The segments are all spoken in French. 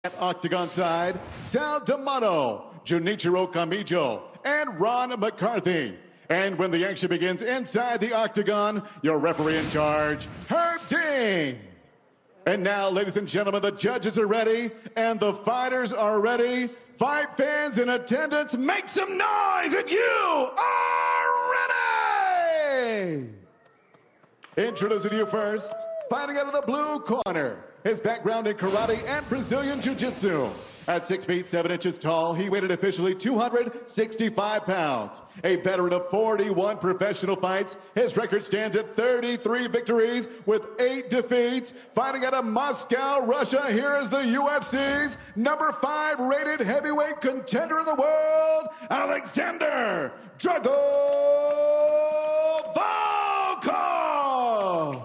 At Octagon side, Sal D'Amato, Junichiro Kamijo, and Ron McCarthy. And when the action begins inside the Octagon, your referee in charge, Herb Dean. And now, ladies and gentlemen, the judges are ready and the fighters are ready. Fight fans in attendance, make some noise if you are ready! Introducing you first, fighting out of the blue corner. His background in karate and Brazilian jiu-jitsu. At 6 feet 7 inches tall, he weighed officially 265 pounds. A veteran of 41 professional fights, his record stands at 33 victories with 8 defeats. Fighting out of Moscow, Russia, here is the UFC's number 5 rated heavyweight contender in the world, Alexander Drago Volkov!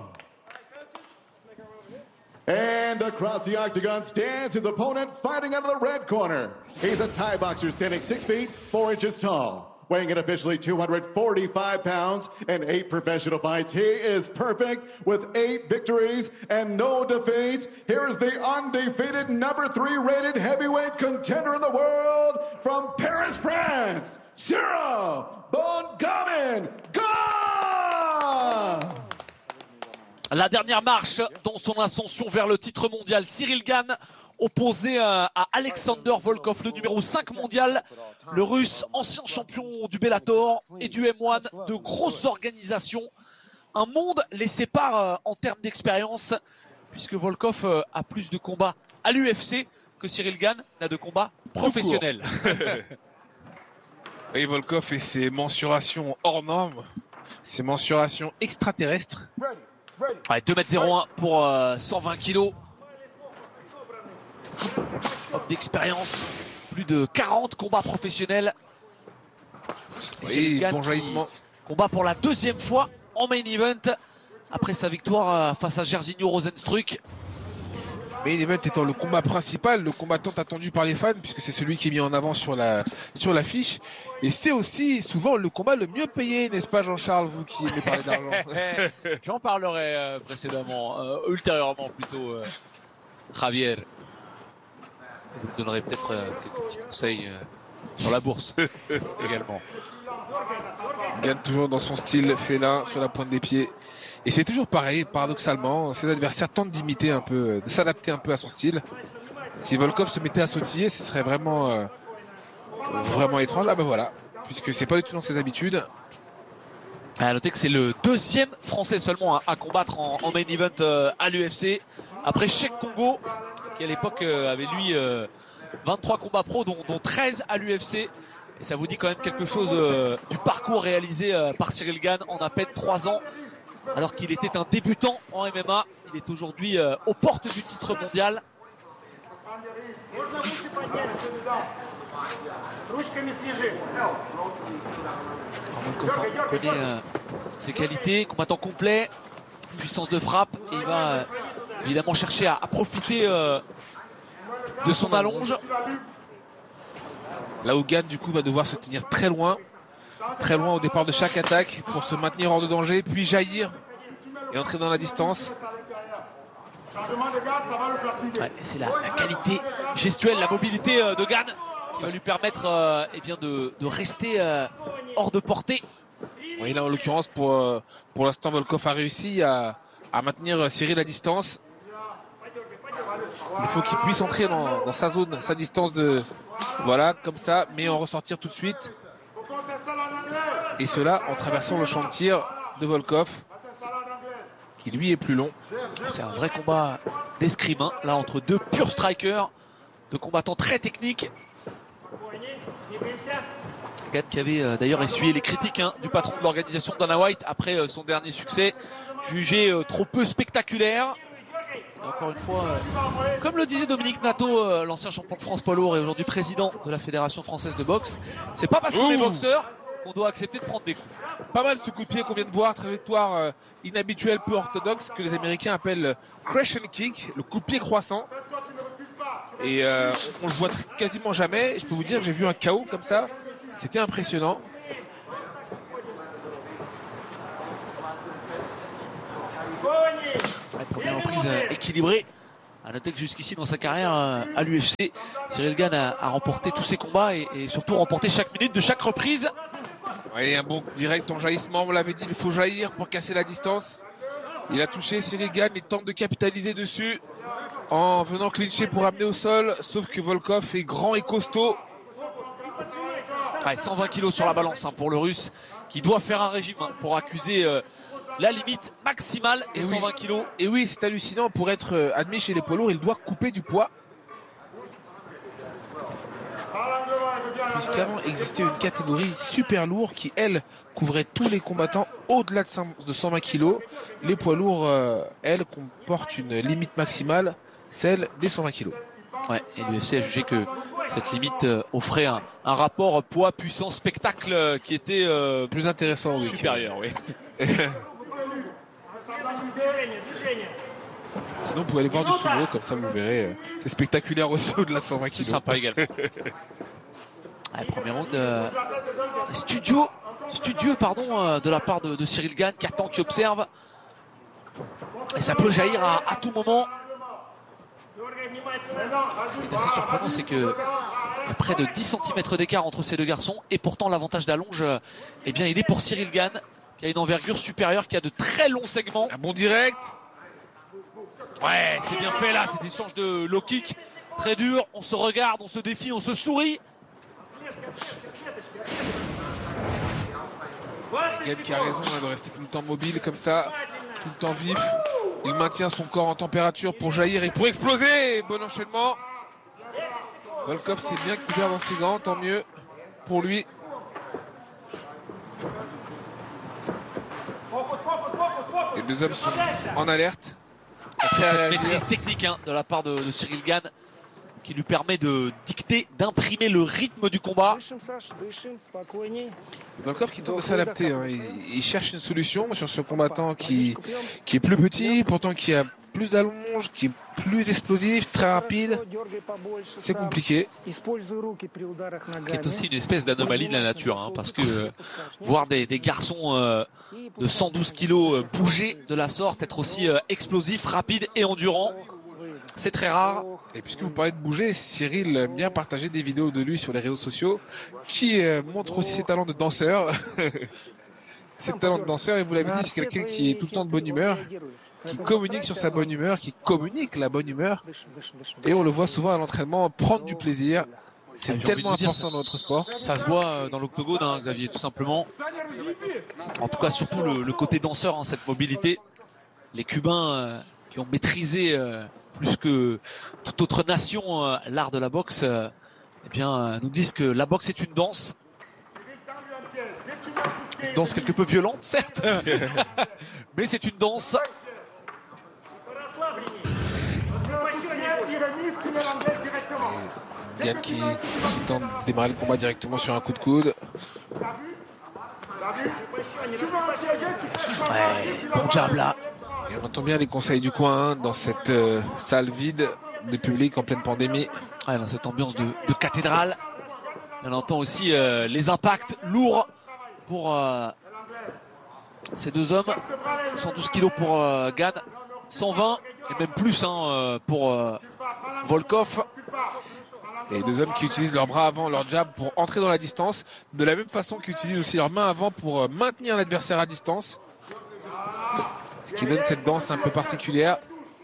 And across the octagon stands his opponent fighting out of the red corner. He's a Thai boxer standing 6 feet 4 inches tall. Weighing in officially 245 pounds and 8 professional fights. He is perfect with 8 victories and no defeats. Here is the undefeated number 3 rated heavyweight contender in the world from Paris, France, Cyril Bongamin. Go! La dernière marche dans son ascension vers le titre mondial, Cyril Gane opposé à Alexander Volkov, le numéro 5 mondial, le russe, ancien champion du Bellator et du M1, de grosses organisations. Un monde les sépare en termes d'expérience, puisque Volkov a plus de combats à l'UFC que Cyril Gane n'a de combats professionnels. Et Volkov et ses mensurations hors normes, ses mensurations extraterrestres. Ouais, 2m01 pour 120 kg. Homme d'expérience, plus de 40 combats professionnels. Oui, bon jaillissement. Combat pour la 2e fois en main event après sa victoire face à Jairzinho Rozenstruik. Main event étant le combat principal, le combattant attendu par les fans, puisque c'est celui qui est mis en avant sur l'affiche. Et c'est aussi souvent le combat le mieux payé, n'est-ce pas Jean-Charles, vous qui aimez parler d'argent? J'en parlerai précédemment, ultérieurement plutôt, Javier. Vous me donnerez peut-être quelques petits conseils sur la bourse également. Gagne toujours dans son style félin, sur la pointe des pieds. Et c'est toujours pareil, paradoxalement, ses adversaires tentent d'imiter un peu, de s'adapter un peu à son style. Si Volkov se mettait à sautiller, ce serait vraiment étrange. Ah ben voilà, puisque c'est pas du tout dans ses habitudes. À noter que c'est le 2e Français seulement à combattre en main event à l'UFC. Après Cheikh Kongo, qui à l'époque avait lui 23 combats pro, dont 13 à l'UFC. Et ça vous dit quand même quelque chose du parcours réalisé par Cyril Gane en à peine 3 ans. Alors qu'il était un débutant en MMA, il est aujourd'hui aux portes du titre mondial. Volkov connaît ses qualités, combattant complet, puissance de frappe, et il va évidemment chercher à profiter de son allonge. Là où Gane du coup va devoir se tenir très loin au départ de chaque attaque pour se maintenir hors de danger, puis jaillir et entrer dans la distance. Ouais, c'est la qualité gestuelle, la mobilité de Gane qui va lui permettre de rester hors de portée. Oui, là en l'occurrence pour l'instant Volkov a réussi à maintenir Cyril à distance. Il faut qu'il puisse entrer dans sa zone, sa distance de... Voilà, comme ça, mais en ressortir tout de suite. Et cela en traversant le champ de tir de Volkov, qui lui est plus long. C'est un vrai combat d'escrime, hein, là, entre deux purs strikers, de combattants très techniques. Gane qui avait d'ailleurs essuyé les critiques du patron de l'organisation, Dana White, après son dernier succès, jugé trop peu spectaculaire. Et encore une fois, comme le disait Dominique Nato, l'ancien champion de France poids lourd et aujourd'hui président de la Fédération française de boxe, c'est pas parce qu'on est boxeur qu'on doit accepter de prendre des coups. Pas mal ce coup de pied qu'on vient de voir, trajectoire inhabituelle, peu orthodoxe, que les Américains appellent crescent kick, le coup de pied croissant. Et on le voit quasiment jamais. Je peux vous dire que j'ai vu un KO comme ça, c'était impressionnant. Première reprise équilibrée À noter que jusqu'ici dans sa carrière à l'UFC, Cyril Gane a remporté tous ses combats et surtout remporté chaque minute de chaque reprise. Ouais, un bon direct en jaillissement, on l'avait dit, il faut jaillir pour casser la distance. Il a touché Cyril Gane, il tente de capitaliser dessus en venant clincher pour amener au sol, sauf que Volkov est grand et costaud. Ouais, 120 kg sur la balance hein, pour le Russe qui doit faire un régime hein, pour accuser la limite maximale et 120 kg. Et oui, c'est hallucinant, pour être admis chez les poids lourds, il doit couper du poids. Puisqu'avant existait une catégorie super lourd qui, elle, couvrait tous les combattants au-delà de 120 kg. Les poids lourds, elles, comportent une limite maximale, celle des 120 kg. Ouais, et l'UFC a jugé que cette limite offrait un rapport poids-puissance-spectacle qui était plus intéressant, oui, supérieur. Oui. Sinon, vous pouvez aller voir du sumo, comme ça vous verrez. C'est spectaculaire aussi au-delà de 120 kg. C'est sympa également. Ouais, premier round studieux de la part de Cyril Gane qui attend, qui observe. Et ça peut jaillir à tout moment. Ce qui est assez surprenant, c'est que y a près de 10 cm d'écart entre ces deux garçons. Et pourtant, l'avantage d'allonge, eh bien, il est pour Cyril Gane, qui a une envergure supérieure, qui a de très longs segments. Un bon direct. Ouais, c'est bien fait là, cet échange de low kick. Très dur, on se regarde, on se défie, on se sourit. Gane qui a raison hein, de rester tout le temps mobile comme ça, tout le temps vif. Il maintient son corps en température pour jaillir et pour exploser. Bon enchaînement. Volkov s'est bien couvert dans ses gants, tant mieux pour lui. Les deux hommes sont en alerte. Cette maîtrise technique hein, de la part de Cyril Gane qui lui permet de dicter, d'imprimer le rythme du combat. Volkov qui tente de s'adapter, hein. Il cherche une solution sur ce combattant qui est plus petit, pourtant qui a plus d'allonge, qui est plus explosif, très rapide. C'est compliqué. C'est aussi une espèce d'anomalie de la nature, hein, parce que voir des garçons de 112 kilos bouger de la sorte, être aussi explosif, rapide et endurant, c'est très rare. Et puisque vous parlez de bouger, Cyril aime bien partager des vidéos de lui sur les réseaux sociaux qui montrent aussi ses talents de danseur. Ses talents de danseur, et vous l'avez dit, c'est quelqu'un qui est tout le temps de bonne humeur, qui communique sur sa bonne humeur, qui communique la bonne humeur. Et on le voit souvent à l'entraînement prendre du plaisir. C'est tellement important dans notre sport. Ça se voit dans l'octogone, hein, Xavier, tout simplement. En tout cas, surtout le côté danseur, hein, cette mobilité. Les Cubains qui ont maîtrisé plus que toute autre nation l'art de la boxe, eh bien, nous disent que la boxe est une danse. Une danse quelque peu violente, certes, mais c'est une danse. Gane qui tente de démarrer le combat directement sur un coup de coude. Ouais, bon jab là. Et on entend bien les conseils du coin hein, dans cette salle vide de public en pleine pandémie. Ouais, dans cette ambiance de cathédrale. On entend aussi les impacts lourds pour ces deux hommes. 112 kilos pour Gane, 120 et même plus hein, pour Volkov. Et deux hommes qui utilisent leurs bras avant, leur jab pour entrer dans la distance, de la même façon qu'ils utilisent aussi leurs mains avant pour maintenir l'adversaire à distance. Ce qui donne cette danse un peu particulière.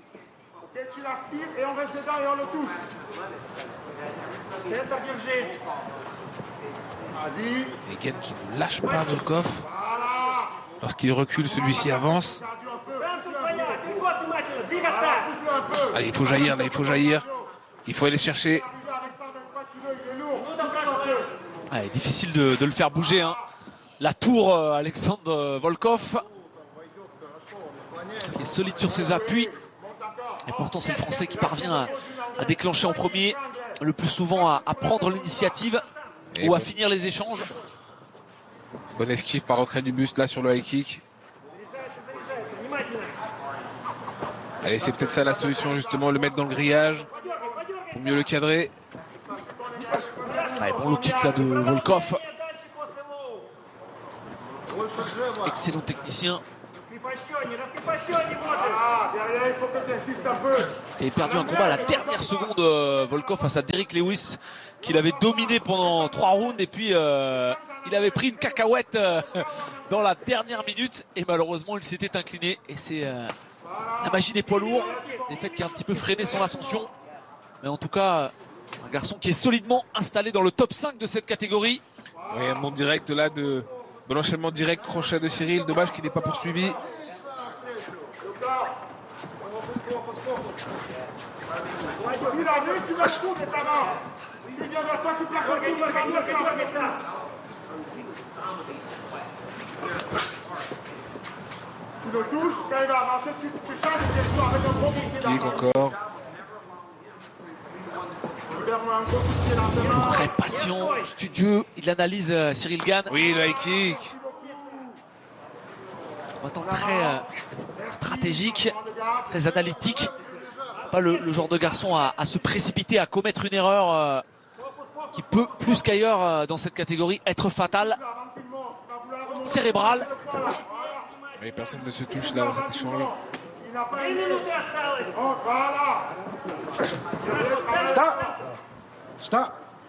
Et Gane qui ne lâche pas Volkov. Lorsqu'il recule, celui-ci avance. Allez, il faut jaillir, là, il faut jaillir. Il faut aller chercher. Ouais, difficile de le faire bouger. Hein. La tour Alexandre Volkov qui est solide sur ses appuis. Et pourtant c'est le Français qui parvient à déclencher en premier, le plus souvent à prendre l'initiative ou à finir les échanges. Bonne esquive par retrait du buste là sur le high kick. Allez, c'est peut-être ça la solution justement, le mettre dans le grillage pour mieux le cadrer. Allez, bon low kick là de Volkov. Excellent technicien. Il avait perdu un combat à la dernière seconde, Volkov, face à Derrick Lewis, qu'il avait dominé pendant 3 rounds. Et puis, il avait pris une cacahuète dans la dernière minute. Et malheureusement, il s'était incliné. Et c'est la magie des poids lourds, des faits qui a un petit peu freiné son ascension. Mais en tout cas, un garçon qui est solidement installé dans le top 5 de cette catégorie. Oui, un monde direct là de l'enchaînement direct crochet de Cyril. Dommage qu'il n'ait pas poursuivi. Tu le touches, quand il va avancer, tu changes de direction avec un gros coup de pied Kick encore. Toujours très patient, studieux, il analyse Cyril Gane. Oui, le high kick. En temps très stratégique, très analytique. Pas le genre de garçon à se précipiter, à commettre une erreur qui peut, plus qu'ailleurs dans cette catégorie, être fatale. Cérébrale. Oui, personne ne se touche là dans cet échange. Stop.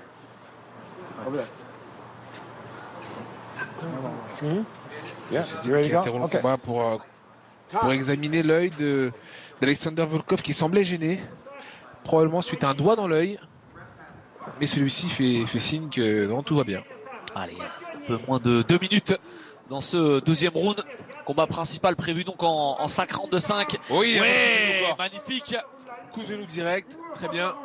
Qui interrompt le combat pour examiner l'œil d'Alexander Volkov qui semblait gêné. Probablement suite à un doigt dans l'œil. Mais celui-ci fait signe que non, tout va bien. Allez, un peu moins de 2 minutes dans ce deuxième round. Combat principal prévu donc en 5 rounds de 5. Oui, ouais, magnifique. Coup de genou direct, très bien.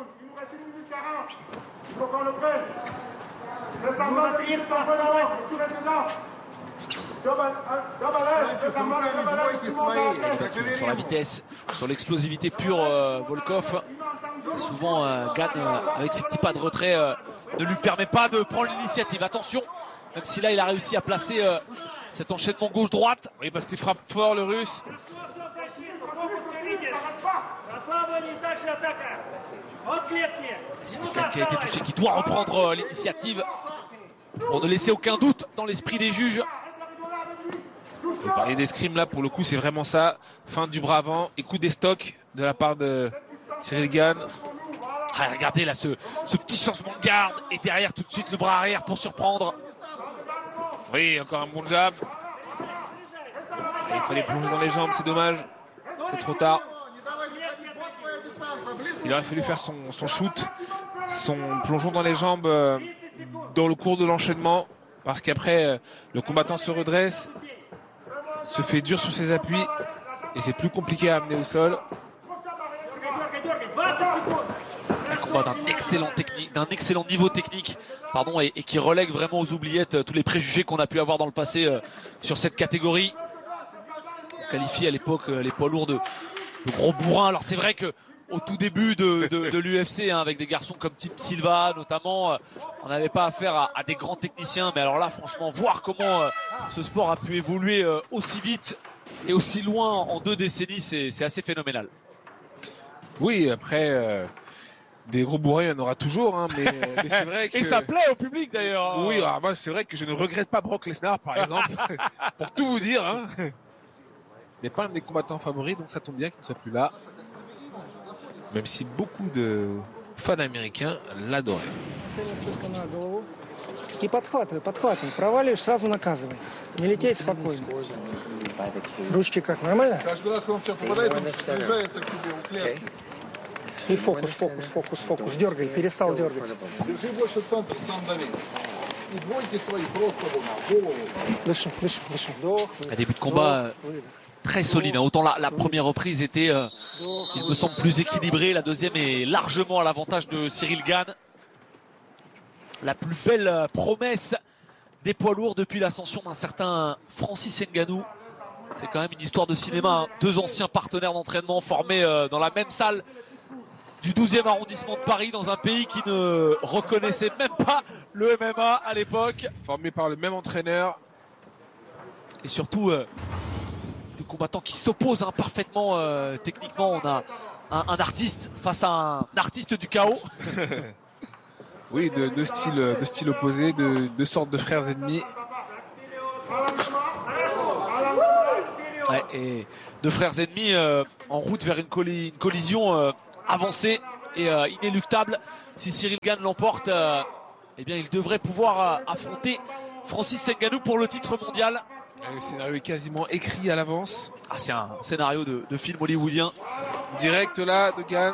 Sur la vitesse, sur l'explosivité pure, Volkov. Souvent, Gane, avec ses petits pas de retrait, ne lui permet pas de prendre l'initiative. Attention, même si là, il a réussi à placer cet enchaînement gauche-droite. Oui, parce qu'il frappe fort le Russe. C'est quelqu'un qui a été touché, qui doit reprendre l'initiative pour ne laisser aucun doute dans l'esprit des juges. Vous parlez d'escrime là, pour le coup, c'est vraiment ça. Fin du bras avant et coup d'estoc de la part de Cyril Gane. Ah, regardez là ce petit changement de garde et derrière tout de suite le bras arrière pour surprendre. Oui, encore un bon jab. Et il fallait plonger dans les jambes, c'est dommage. C'est trop tard. Il aurait fallu faire son shoot, son plongeon dans les jambes dans le cours de l'enchaînement. Parce qu'après, le combattant se redresse, se fait dur sur ses appuis. Et c'est plus compliqué à amener au sol. Un combat d'un excellent niveau technique, pardon, et qui relègue vraiment aux oubliettes tous les préjugés qu'on a pu avoir dans le passé sur cette catégorie. On qualifie à l'époque les poids lourds de gros bourrins. Alors c'est vrai que au tout début de l'UFC, avec des garçons comme type Silva notamment, on n'avait pas affaire à des grands techniciens. Mais alors là, franchement, voir comment ce sport a pu évoluer aussi vite et aussi loin en 2 décennies, c'est assez phénoménal. Oui, après, des gros bourrins, il y en aura toujours, hein, mais c'est vrai que... Et ça plaît au public d'ailleurs. Oui, alors, moi, c'est vrai que je ne regrette pas Brock Lesnar, par exemple, pour tout vous dire. Hein. Il n'est pas un de mes combattants favoris, donc ça tombe bien qu'il ne soit plus là. Même si beaucoup de fans américains l'adoraient. И подхватывай. Проваливаешь, сразу наказывай. Не лететь спокойно. Ручки как, нормально? Каждый раз, когда он в тебя попадает, он приближается к тебе у клетки. И фокус. Дергай, перестал дергать. Держи больше центр, сам дави. И двойки свои просто вот на голову. Дышим. Вдох. Un début de combat très solide. Autant la première reprise était, il me semble, plus équilibrée. La deuxième est largement à l'avantage de Cyril Gane. La plus belle promesse des poids lourds depuis l'ascension d'un certain Francis Ngannou. C'est quand même une histoire de cinéma. 2 anciens partenaires d'entraînement formés dans la même salle du 12e arrondissement de Paris, dans un pays qui ne reconnaissait même pas le MMA à l'époque. Formé par le même entraîneur. Et surtout, des combattants qui s'opposent parfaitement techniquement. On a un artiste face à un artiste du chaos. Oui, deux styles opposés, deux sortes de frères ennemis. Ouais, et deux frères ennemis en route vers une collision avancée et inéluctable. Si Cyril Gane l'emporte, eh bien il devrait pouvoir affronter Francis Ngannou pour le titre mondial. Le scénario est quasiment écrit à l'avance. Ah, c'est un scénario de film hollywoodien. Direct là de Gane.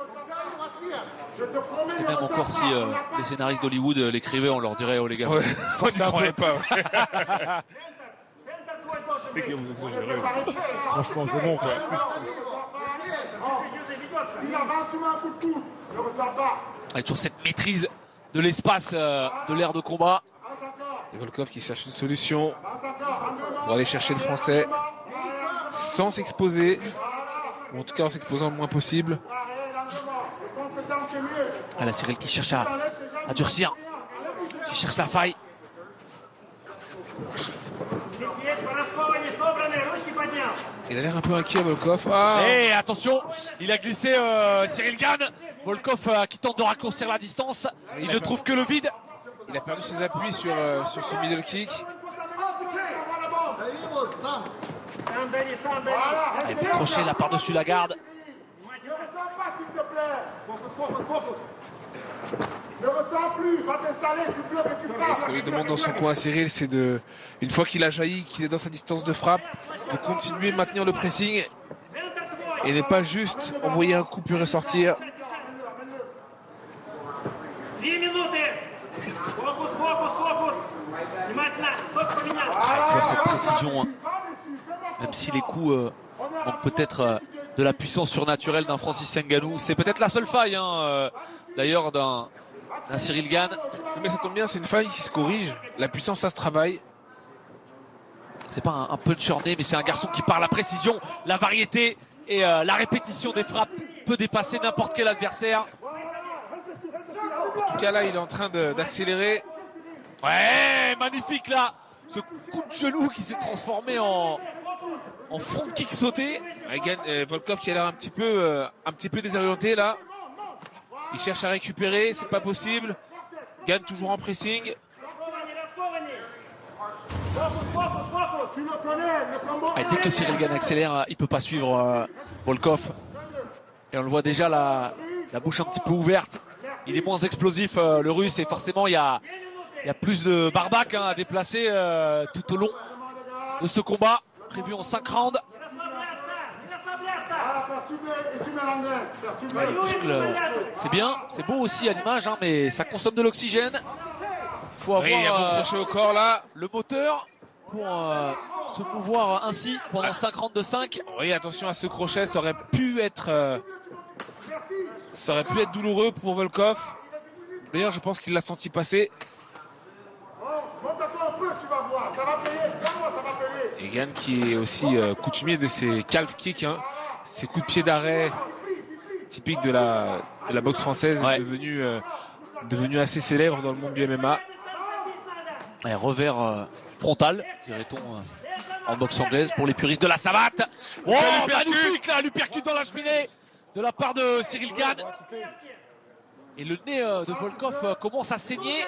Et même encore si les scénaristes d'Hollywood l'écrivaient, on leur dirait oh les gars, Ouais, on n'y c'est un croirait peu- pas. Les gars, vous exagérez. Franchement, c'est bon quoi. Avec toujours cette maîtrise de l'espace, de l'aire de combat. Et Volkov qui cherche une solution pour aller chercher le français sans s'exposer, ou en tout cas en s'exposant le moins possible. Ah, la Cyril qui cherche à durcir, qui cherche la faille. Il a l'air un peu inquiet Volkov. Ah, Et attention, il a glissé Cyril Gane. Volkov qui tente de raccourcir la distance. Il ne trouve que le vide. il a perdu ses appuis sur ce middle kick. Elle est crochet là par-dessus la garde. Et ce qu'on lui demande dans son coin à Cyril, c'est de, une fois qu'il a jailli, qu'il est dans sa distance de frappe, de continuer de maintenir le pressing et ne pas juste envoyer un coup puis ressortir. Toujours cette précision, hein. Même si les coups manquent peut-être de la puissance surnaturelle d'un Francis Ngannou. C'est peut-être la seule faille d'ailleurs d'un Cyril Gane. Mais ça tombe bien, c'est une faille qui se corrige. La puissance, ça se travaille. C'est pas un puncher né, mais c'est un garçon qui par la précision, la variété et la répétition des frappes peut dépasser n'importe quel adversaire. En tout cas, là, il est en train d'accélérer. Ouais, magnifique là. Ce coup de genou qui s'est transformé en front kick sauté. Volkov qui a l'air un petit peu désorienté là. Il cherche à récupérer, c'est pas possible. Gane toujours en pressing. Et dès que Cyril Gane accélère, il peut pas suivre Volkov. Et on le voit déjà la bouche un petit peu ouverte. Il est moins explosif le russe et forcément il y a plus de barbac à déplacer tout au long de ce combat prévu en 5 rounds. Le muscle, c'est bien, c'est beau aussi à l'image, hein, mais ça consomme de l'oxygène. Il faut Oui, il y a avoir un crochet au corps là. le moteur pour se mouvoir ainsi pendant 5 rounds de 5. Oui, attention à ce crochet, ça aurait pu être douloureux pour Volkov. D'ailleurs, je pense qu'il l'a senti passer. Et Gane qui est aussi coutumier de ses calf kicks, hein, ces coups de pied d'arrêt typiques de la boxe française, Ouais. devenu assez célèbre dans le monde du MMA. Un revers frontal, dirait-on en boxe anglaise pour les puristes de la savate. Oh, magnifique là, l'uppercut dans la cheminée de la part de Cyril Gane. Et le nez de Volkov commence à saigner.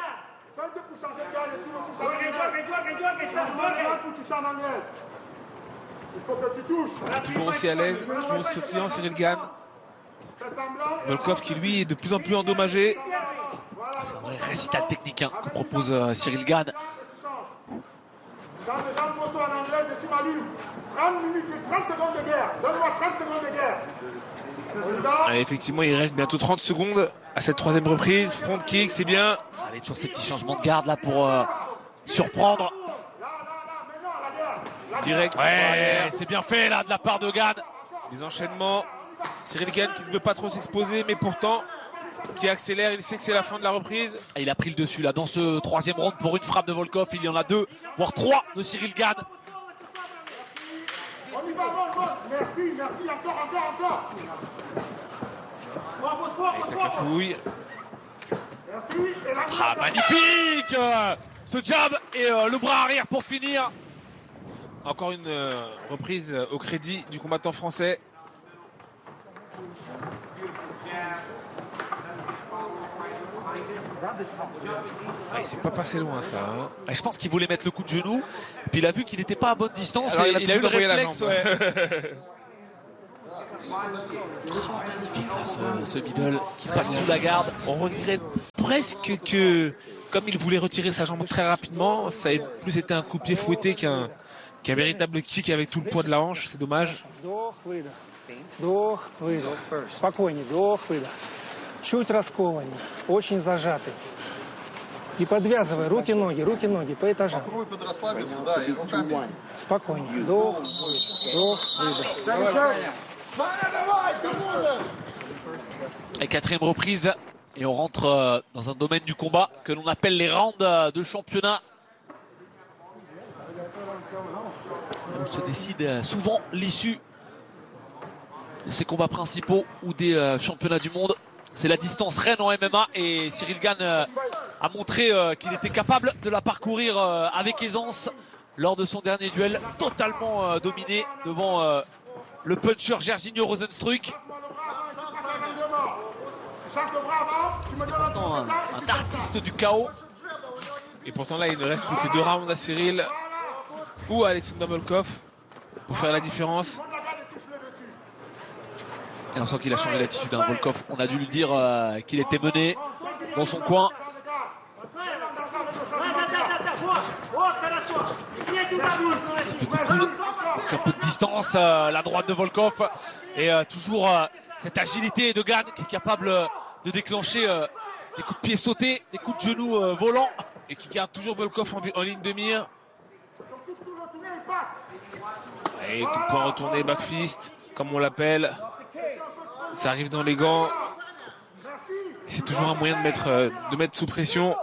Toujours aussi à l'aise, toujours aussi sautillant Cyril Gane. Volkov qui lui est de plus en plus endommagé. C'est un vrai récital technique hein, que propose Cyril Gane. Allez, effectivement, il reste bientôt 30 secondes à cette troisième reprise. Front kick, c'est bien. Allez, toujours ces petits changements de garde là pour surprendre. Direct. Ouais, c'est bien fait là de la part de Gane. Des enchaînements. Cyril Gane qui ne veut pas trop s'exposer, mais pourtant qui accélère. Il sait que c'est la fin de la reprise. Et il a pris le dessus là dans ce troisième round pour une frappe de Volkov. Il y en a 2, voire 3 de Cyril Gane. Merci, encore. Et ça cafouille. Ah, magnifique ce jab et le bras arrière pour finir. Encore une reprise au crédit du combattant français. Ah, il s'est pas passé loin ça. Hein. Et je pense qu'il voulait mettre le coup de genou. Puis il a vu qu'il n'était pas à bonne distance. Alors, et il a eu le réflexe. Ouais. Magnifique ça, ce middle qui passe sous la garde. On regrette presque que, comme il voulait retirer sa jambe très rapidement, ça ait plus été un coup de pied fouetté qu'un véritable kick avec tout le poids de la hanche. C'est dommage. Вдох, выдох. Вдох, выдох. Спокойнее, вдох, выдох. Чуть раскованнее, очень зажатый. И подвязывай руки, ноги по этажам. Спокойнее, вдох, выдох. Et quatrième reprise. Et on rentre dans un domaine du combat que l'on appelle les rounds de championnat. Où se décide souvent l'issue de ces combats principaux ou des championnats du monde. C'est la distance reine en MMA et Cyril Gane a montré qu'il était capable de la parcourir avec aisance lors de son dernier duel, totalement dominé devant le puncher Jairzinho Rozenstruik. Pourtant un artiste du chaos. Et pourtant là il ne reste plus que 2 rounds à Cyril ou à Alexander Volkov pour faire la différence. Et on sent qu'il a changé d'attitude, hein, Volkov. On a dû lui dire qu'il était mené dans son coin. Un peu de distance, la droite de Volkov. Et toujours cette agilité de Gane qui est capable de déclencher des coups de pied sautés, des coups de genoux volants. Et qui garde toujours Volkov en ligne de mire. Et coup de poing retourné, backfist, comme on l'appelle. Ça arrive dans les gants. C'est toujours un moyen de mettre sous pression.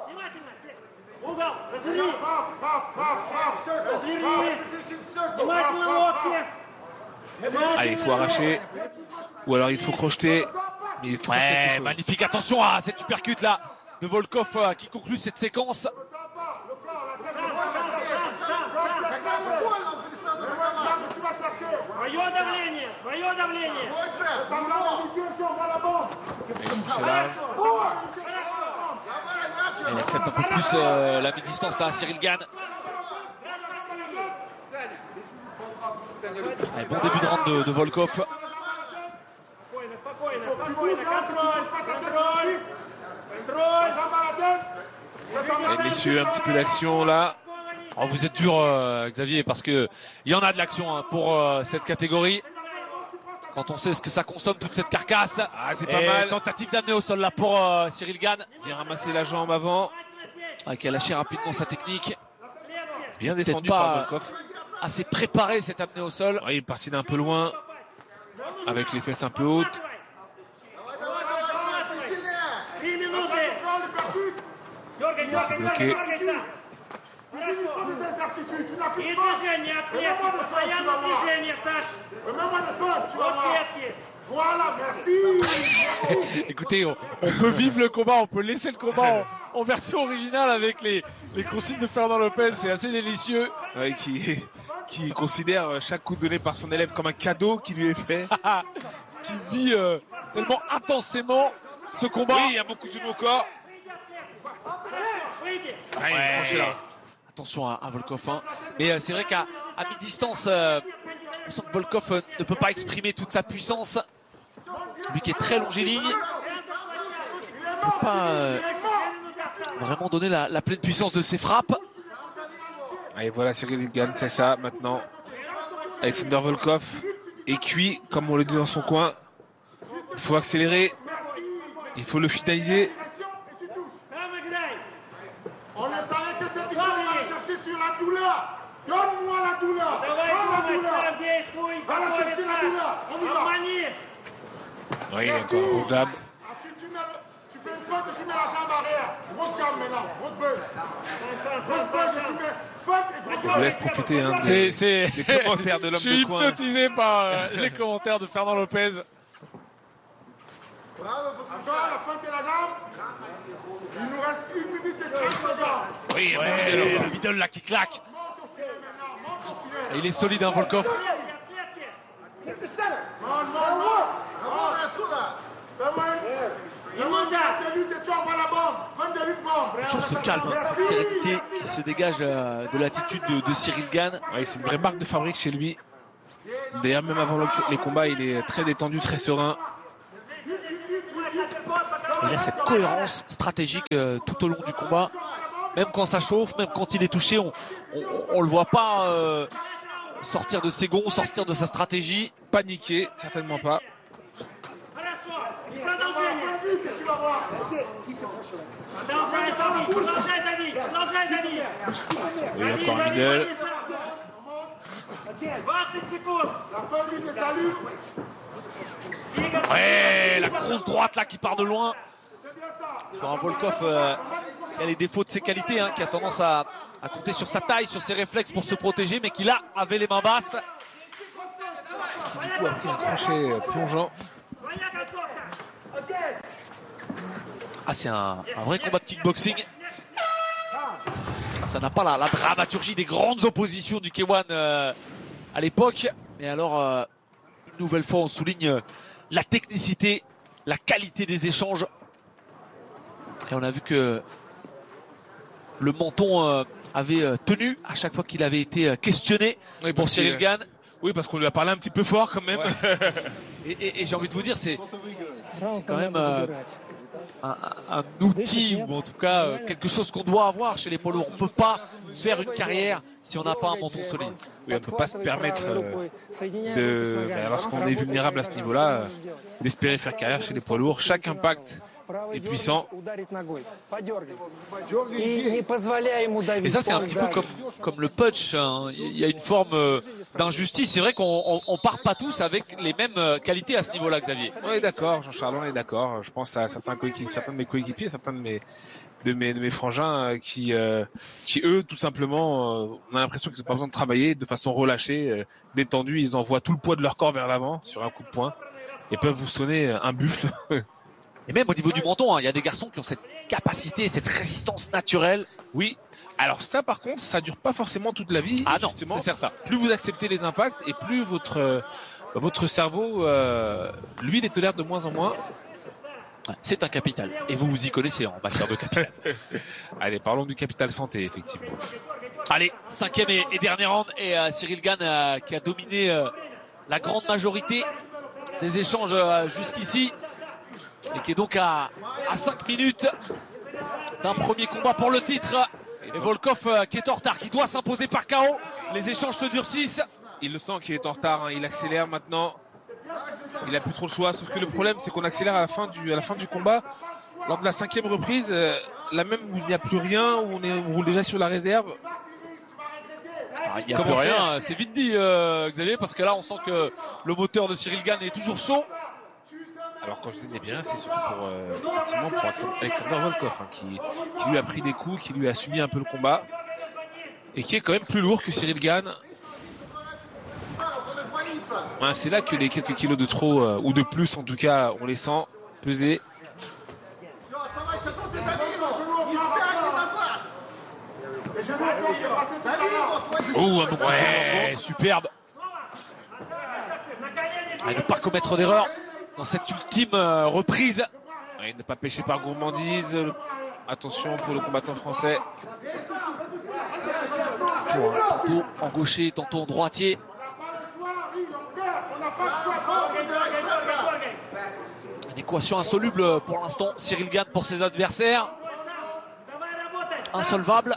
Allez, il faut arracher. Ou alors il faut crocheter. Mais il faut faire quelque chose. Magnifique, attention à cette uppercut là de Volkov qui conclut cette séquence. Il accepte un peu plus la mi-distance là à Cyril Gane. Allez, bon début de round de Volkov. Et messieurs, un petit peu d'action là. Oh, vous êtes dur Xavier parce que il y en a de l'action hein, pour cette catégorie. Quand on sait ce que ça consomme toute cette carcasse. Ah, c'est pas mal. Tentative d'amener au sol là pour Cyril Gane. Bien ramasser la jambe avant. Qui a lâché rapidement sa technique. Bien défendu par Volkov. Assez préparé cette amenée au sol. Ouais, il est parti d'un peu loin. Avec les fesses un peu hautes. Là, c'est bloqué. Écoutez, on peut vivre le combat, on peut laisser le combat en version originale avec les consignes de Fernand Lopez, c'est assez délicieux. Ouais, qui considère chaque coup donné par son élève comme un cadeau qui lui est fait. Qui vit tellement intensément ce combat. Oui, il y a beaucoup de genoux au corps. Ouais. Attention à Volkov. Hein. Mais c'est vrai qu'à mi-distance, on sent que Volkov ne peut pas exprimer toute sa puissance. Lui qui est très longiligne. Il ne peut pas vraiment donner la pleine puissance de ses frappes. Et voilà, Cyril Gane, c'est ça maintenant. Alexander Volkov est cuit, comme on le dit dans son coin. Il faut accélérer. Il faut le finaliser. On ne savait que cette histoire, on va chercher sur la douleur. Donne-moi la douleur. Va la chercher la douleur. On y va. Oui, encore un bon jab. Ensuite, tu fais une faute et tu mets la jambe arrière. Grosse jambe maintenant. Grosse buzz. Grosse buzz et tu mets faute et grosse Je vous laisse profiter hein, des commentaires de l'homme de coin. Je suis hypnotisé par les commentaires de Fernand Lopez. Encore la feinte et la jambe. Il nous reste 1 minute et 30 secondes. Oui, le middle là qui claque. Et il est solide, hein, Volkov. Non. Fais-moi une de lutte et tu envoies la bombe. 22 luttes Toujours ce calme, cette sérénité qui se dégage de l'attitude de Cyril Gane. Ouais, c'est une vraie marque de fabrique chez lui. D'ailleurs, même avant les combats, il est très détendu, très serein. Il a cette cohérence stratégique tout au long du combat. Même quand ça chauffe, même quand il est touché, on le voit pas sortir de ses gonds, sortir de sa stratégie. Paniquer, certainement pas. Et encore un middle. Ouais, la grosse droite là qui part de loin. Sur un Volkov qui a les défauts de ses qualités, hein, qui a tendance à compter sur sa taille, sur ses réflexes pour se protéger, mais qui là avait les mains basses. Qui du coup a pris un crochet plongeant. Ah, c'est un vrai combat de kickboxing. Ça n'a pas la dramaturgie des grandes oppositions du K1 à l'époque. Mais alors, une nouvelle fois, on souligne la technicité, la qualité des échanges. Et on a vu que le menton avait tenu à chaque fois qu'il avait été questionné pour Cyril Gane. Oui, parce qu'on lui a parlé un petit peu fort quand même. Ouais. Et j'ai envie de vous dire, c'est quand même un outil, ou en tout cas quelque chose qu'on doit avoir chez les poids lourds. On ne peut pas faire une carrière si on n'a pas un menton solide. Oui, on ne peut pas se permettre lorsqu'on est vulnérable à ce niveau-là, d'espérer faire carrière chez les poids lourds. Chaque impact est puissant. Et ça, c'est un petit peu comme le punch, hein. Il y a une forme d'injustice. C'est vrai qu'on part pas tous avec les mêmes qualités à ce niveau-là, Xavier. Oui, d'accord, Jean-Charles, on est d'accord. Je pense à certains de mes coéquipiers, certains de mes frangins qui eux, tout simplement, on a l'impression qu'ils n'ont pas besoin de travailler de façon relâchée, détendue. Ils envoient tout le poids de leur corps vers l'avant sur un coup de poing et peuvent vous sonner un buffle. Et même au niveau du menton, hein, il y a des garçons qui ont cette capacité, cette résistance naturelle. Oui. Alors ça, par contre, ça dure pas forcément toute la vie. Ah non, c'est certain. Plus vous acceptez les impacts et plus votre cerveau, lui, les tolère de moins en moins. C'est un capital. Et vous vous y connaissez en matière de capital. Allez, parlons du capital santé, effectivement. Allez, 5e et dernier round. Et Cyril Gane qui a dominé la grande majorité des échanges jusqu'ici. Et qui est donc à 5 minutes d'un premier combat pour le titre. Et Volkov qui est en retard, qui doit s'imposer par KO. Les échanges se durcissent. Il le sent qu'il est en retard, hein. Il accélère maintenant. Il a plus trop le choix. Sauf que le problème, c'est qu'on accélère à la fin du combat. Lors de la 5e reprise, là même où il n'y a plus rien, où on roule déjà sur la réserve. Il n'y a plus rien, c'est vite dit Xavier, parce que là on sent que le moteur de Cyril Gane est toujours chaud. Alors quand je dis il n'est bien, c'est surtout pour Alexander Volkov, hein, qui lui a pris des coups, qui lui a subi un peu le combat et qui est quand même plus lourd que Cyril Gane. Ouais, c'est là que les quelques kilos de trop ou de plus en tout cas, on les sent peser. Oh, ouais, superbe. À ne pas commettre d'erreur dans cette ultime reprise. Et ne pas pêcher par gourmandise. Attention pour le combattant français. Tantôt en gaucher, tantôt en droitier. Une équation insoluble pour l'instant. Cyril Gane pour ses adversaires. Insolvable.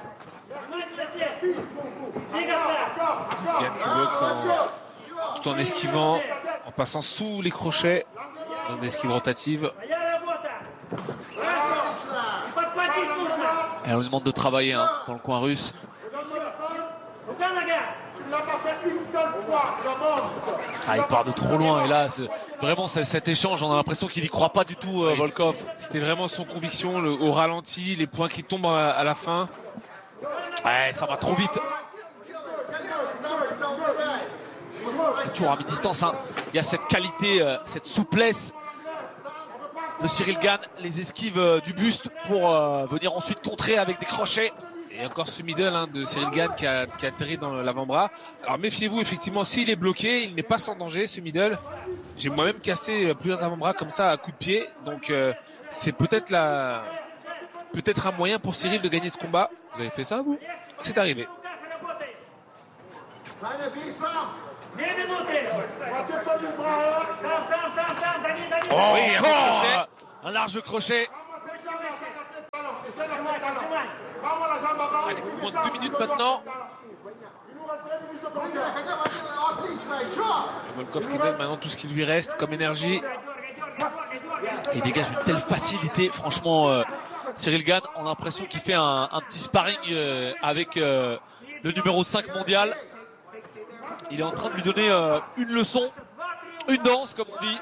Gane qui boxe tout en esquivant, en passant sous les crochets dans une esquive rotative. Et on lui demande de travailler dans le coin russe. Ah, il part de trop loin et là vraiment cet échange, on a l'impression qu'il n'y croit pas du tout Volkov. C'était vraiment son conviction, au ralenti, les points qui tombent à la fin. Ouais, ça va trop vite. Toujours à mi-distance, hein. Il y a cette qualité, cette souplesse de Cyril Gane, les esquives du buste pour venir ensuite contrer avec des crochets. Et encore ce middle de Cyril Gane qui a atterri dans l'avant-bras. Alors méfiez-vous, effectivement, s'il est bloqué, il n'est pas sans danger ce middle. J'ai moi-même cassé plusieurs avant-bras comme ça à coups de pied. Donc c'est peut-être peut-être un moyen pour Cyril de gagner ce combat. Vous avez fait ça, vous? C'est arrivé. Oh, oui, un bon crochet. Un large crochet. Allez, moins de 2 minutes maintenant. Volkov qui donne maintenant tout ce qui lui reste comme énergie. Il dégage une telle facilité, franchement, Cyril Gane, on a l'impression qu'il fait un petit sparring avec le numéro 5 mondial. Il est en train de lui donner une leçon, une danse, comme on dit.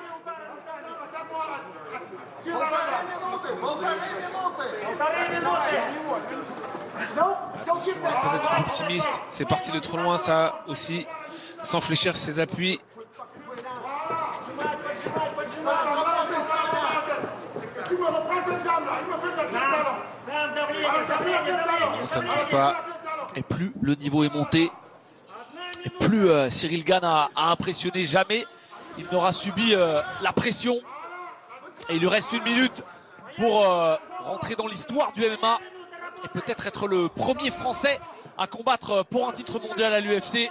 On va pas être optimiste, c'est parti de trop loin ça aussi, sans fléchir ses appuis. Non, ça ne touche pas. Et plus le niveau est monté, et plus Cyril Gane a impressionné, jamais il n'aura subi la pression. Et il lui reste 1 minute pour rentrer dans l'histoire du MMA et peut-être être le premier Français à combattre pour un titre mondial à l'UFC.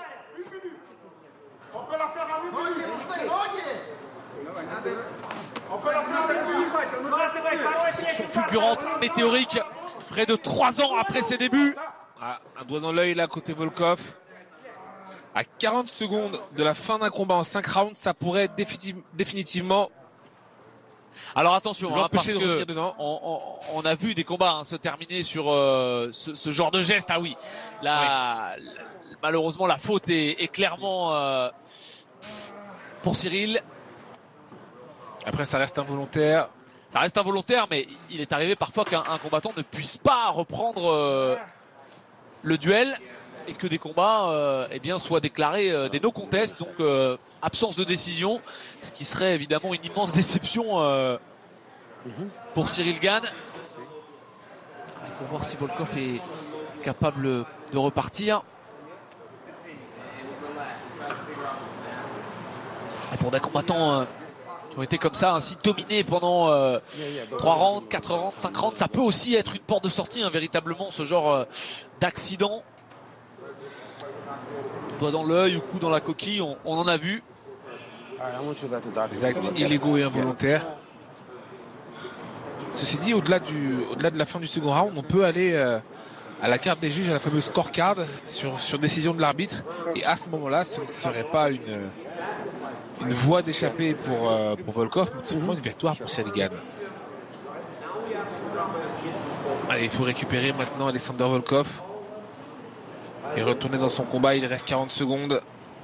Ascension fulgurante, météorique, près de 3 ans après ses débuts. Ah, un doigt dans l'œil là côté Volkov. À 40 secondes de la fin d'un combat en 5 rounds, ça pourrait définitivement. Alors attention, parce de que dedans. on a vu des combats se terminer sur ce genre de geste. Ah oui, là, malheureusement la faute est clairement pour Cyril. Après ça reste involontaire. Ça reste involontaire, mais il est arrivé parfois qu'un combattant ne puisse pas reprendre le duel et que des combats eh bien, soient déclarés des no contest, donc absence de décision, ce qui serait évidemment une immense déception pour Cyril Gane. Il faut voir si Volkov est capable de repartir. Et pour des combattants qui ont été comme ça, ainsi dominés pendant 3 rounds, 4 rounds, 5 rounds, ça peut aussi être une porte de sortie, véritablement, ce genre d'accident. Doigt dans l'œil ou coup dans la coquille, on en a vu. Les actes illégaux et involontaires. Ceci dit, au-delà de la fin du second round, on peut aller à la carte des juges, à la fameuse scorecard sur décision de l'arbitre. Et à ce moment-là, ce ne serait pas une voie d'échapper pour Volkov, mais tout simplement une victoire pour Cyril Gane. Allez, il faut récupérer maintenant Alexander Volkov et retourner dans son combat. Il reste 40 secondes.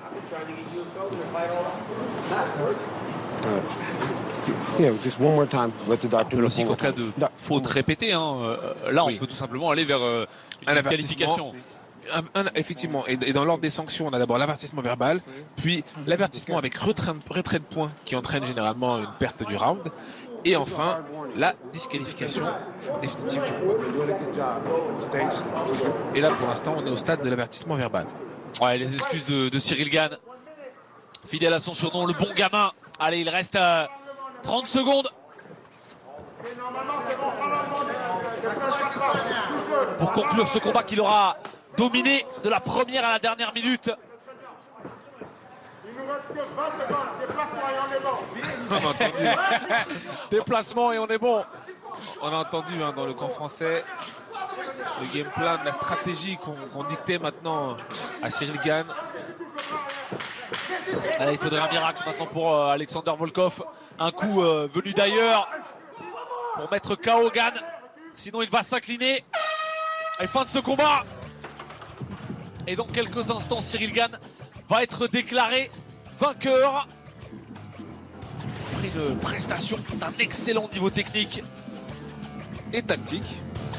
Rappelle aussi qu'en cas de faute répétée, là on peut tout simplement aller vers une disqualification. Effectivement, et dans l'ordre des sanctions, on a d'abord l'avertissement verbal, puis l'avertissement avec retrait de points qui entraîne généralement une perte du round, et enfin la disqualification définitive du combat. Et là pour l'instant on est au stade de l'avertissement verbal. Ouais, les excuses de Cyril Gane, fidèle à son surnom, le bon gamin. Allez, il reste 30 secondes pour conclure ce combat qu'il aura dominé de la première à la dernière minute. Il nous reste que 20 secondes. Déplacement et on est bon. On a entendu, Déplacement et on est bon. on a entendu dans le camp français le game plan, la stratégie qu'on dictait maintenant à Cyril Gane. Allez, il faudrait un miracle maintenant pour Alexander Volkov. Un coup venu d'ailleurs pour mettre KO Gane. Sinon il va s'incliner. Et fin de ce combat. Et dans quelques instants, Cyril Gane va être déclaré vainqueur. Après une prestation d'un excellent niveau technique Et tactique.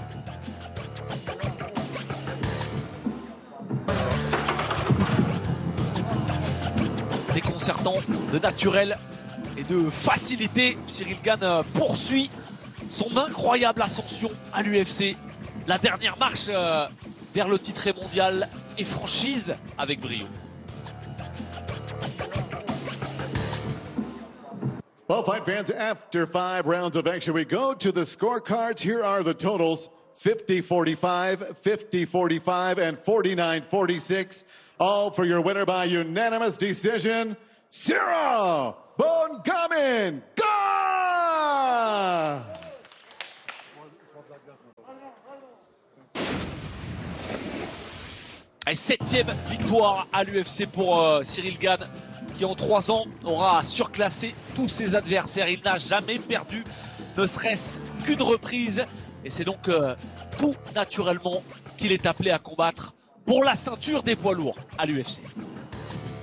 déconcertant, de naturel et de facilité. Cyril Gane poursuit son incroyable ascension à l'UFC. La dernière marche vers le titre mondial est franchise avec brio. Well, fight fans, after 5 rounds of action, we go to the scorecards. Here are the totals. 50-45, 50-45, and 49-46. All for your winner by unanimous decision, Cyril Bongamin. Et 7e victoire à l'UFC pour Cyril Gane, qui en 3 ans aura surclassé tous ses adversaires. Il n'a jamais perdu, ne serait-ce qu'une reprise. Et c'est donc tout naturellement qu'il est appelé à combattre pour la ceinture des poids lourds à l'UFC.